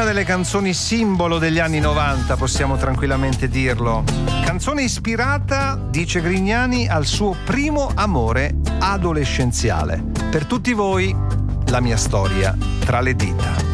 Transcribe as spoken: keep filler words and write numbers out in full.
una delle canzoni simbolo degli anni novanta, possiamo tranquillamente dirlo. Canzone ispirata, dice Grignani, al suo primo amore adolescenziale. Per tutti voi, la mia storia tra le dita.